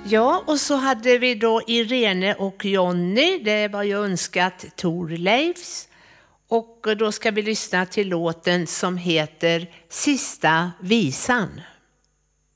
Ja, och så hade vi då Irene och Jonny. Det var ju önskat Torleifs. Och då ska vi lyssna till låten som heter Sista visan.